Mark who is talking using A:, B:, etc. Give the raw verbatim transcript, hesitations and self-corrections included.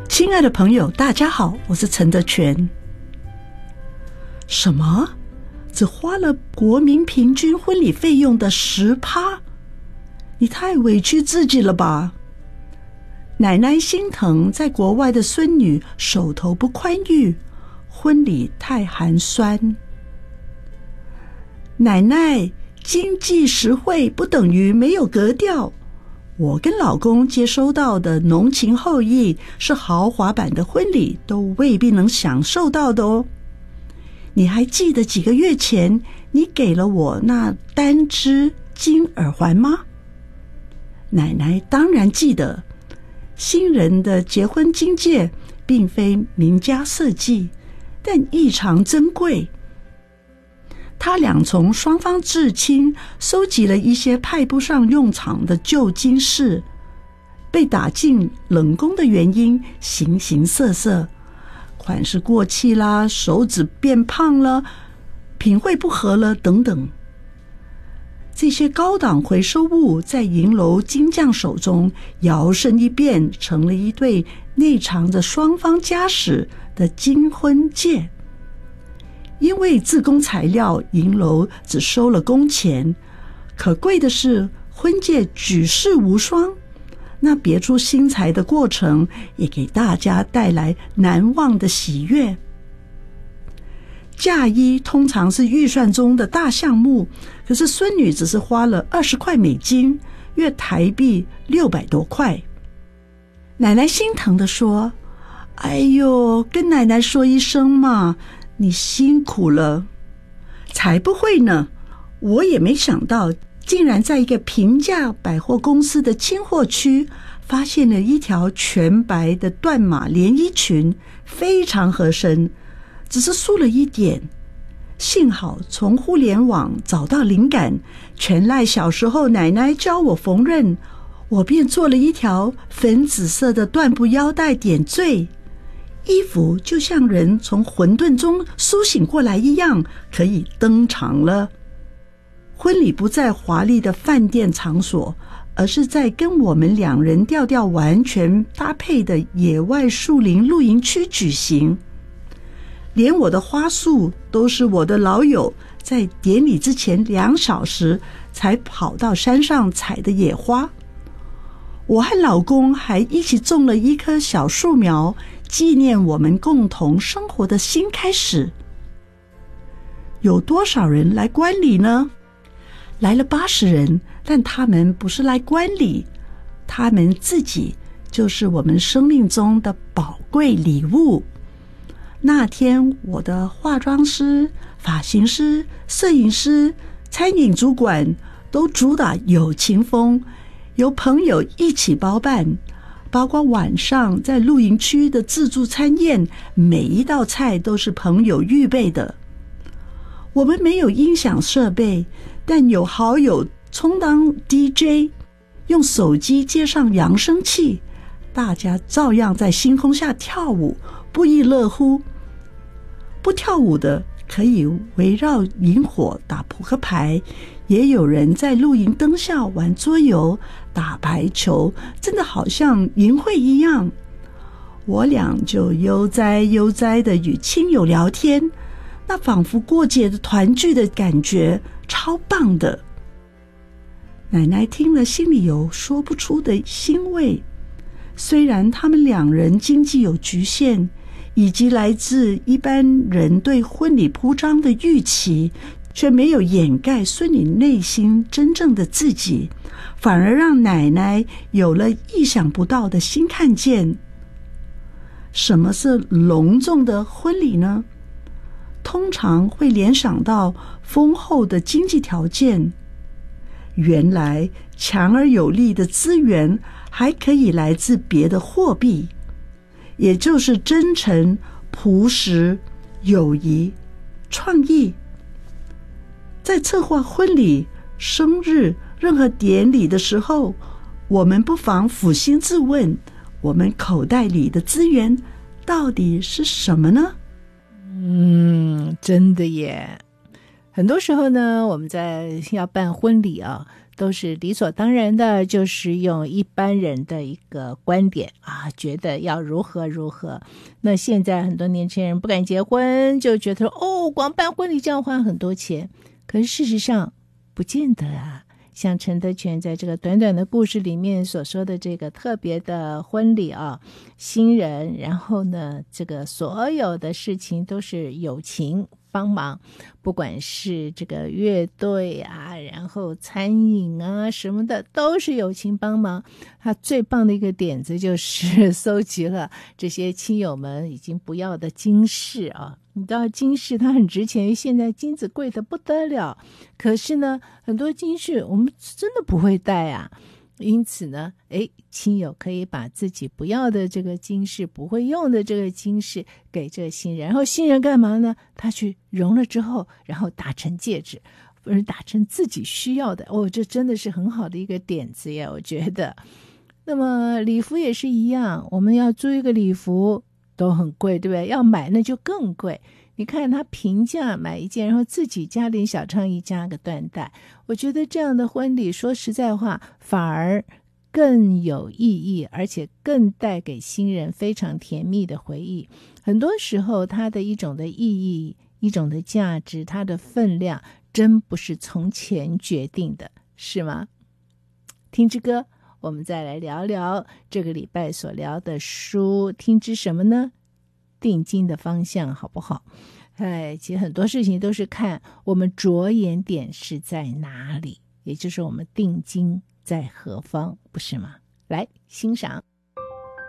A: 亲爱的朋友，大家好，我是陈德全。什么？只花了国民平均婚礼费用的 百分之十？ 你太委屈自己了吧？奶奶心疼在国外的孙女手头不宽裕，婚礼太寒酸。奶奶经济实惠不等于没有格调，我跟老公接收到的浓情厚意是豪华版的婚礼都未必能享受到的哦。你还记得几个月前你给了我那单只金耳环吗？奶奶当然记得。新人的结婚金戒并非名家设计，但异常珍贵。他俩从双方至亲收集了一些派不上用场的旧金饰，被打进冷宫的原因形形色色，款式过气啦，手指变胖了，品味不合了等等。这些高档回收物在银楼金匠手中摇身一变，成了一对内藏着双方家史的金婚戒。因为自工材料，银楼只收了工钱，可贵的是婚戒举世无双，那别出心裁的过程也给大家带来难忘的喜悦。嫁衣通常是预算中的大项目，可是孙女只是花了二十块美金，约台币六百多块。奶奶心疼地说：“哎呦，跟奶奶说一声嘛，你辛苦了。”才不会呢，我也没想到，竟然在一个平价百货公司的清货区，发现了一条全白的缎马连衣裙，非常合身。只是输了一点，幸好从互联网找到灵感，全赖小时候奶奶教我缝纫，我便做了一条粉紫色的缎布腰带点缀，衣服就像人从混沌中苏醒过来一样，可以登场了。婚礼不在华丽的饭店场所，而是在跟我们两人调调完全搭配的野外树林露营区举行。连我的花束都是我的老友在典礼之前两小时才跑到山上采的野花。我和老公还一起种了一棵小树苗，纪念我们共同生活的新开始。有多少人来观礼呢？来了八十人，但他们不是来观礼，他们自己就是我们生命中的宝贵礼物。那天我的化妆师、发型师、摄影师、餐饮主管都主打友情风，由朋友一起包办，包括晚上在露营区的自助餐宴，每一道菜都是朋友预备的。我们没有音响设备，但有好友充当 D J， 用手机接上扬声器，大家照样在星空下跳舞，不亦乐乎。不跳舞的可以围绕萤火打扑克牌，也有人在露营灯下玩桌游、打排球，真的好像营会一样。我俩就悠哉悠哉的与亲友聊天，那仿佛过节的团聚的感觉，超棒的。奶奶听了心里有说不出的欣慰，虽然他们两人经济有局限，以及来自一般人对婚礼铺张的预期，却没有掩盖孙女内心真正的自己，反而让奶奶有了意想不到的新看见。什么是隆重的婚礼呢？通常会联想到丰厚的经济条件，原来强而有力的资源还可以来自别的货币，也就是真诚、朴实、友谊、创意。在策划婚礼、生日、任何典礼的时候，我们不妨扪心自问，我们口袋里的资源到底是什么呢？
B: 嗯，真的耶。很多时候呢，我们在要办婚礼啊， 都是理所当然的，就是用一般人的一个观点啊，觉得要如何如何。那现在很多年轻人不敢结婚，就觉得哦，光办婚礼就要花很多钱。可是事实上不见得啊。像陈德全在这个短短的故事里面所说的这个特别的婚礼啊，新人，然后呢，这个所有的事情都是友情帮忙，不管是这个乐队啊，然后餐饮啊什么的，都是友情帮忙。他最棒的一个点子就是搜集了这些亲友们已经不要的金饰啊。你知道金饰它很值钱，现在金子贵得不得了，可是呢，很多金饰我们真的不会戴啊。因此呢，诶，亲友可以把自己不要的这个金饰，不会用的这个金饰给这个新人，然后新人干嘛呢？他去熔了之后，然后打成戒指，或者打成自己需要的。哦，这真的是很好的一个点子呀，我觉得。那么礼服也是一样，我们要租一个礼服都很贵，对不对？要买那就更贵。你看他平价买一件，然后自己加点小创意，加个缎带，我觉得这样的婚礼说实在话反而更有意义，而且更带给新人非常甜蜜的回忆。很多时候它的一种的意义，一种的价值，它的分量真不是从钱决定的，是吗？听之歌，我们再来聊聊这个礼拜所聊的书，听之什么呢？定睛的方向好不好？哎，其实很多事情都是看我们着眼点是在哪里，也就是我们定睛在何方，不是吗？来欣赏。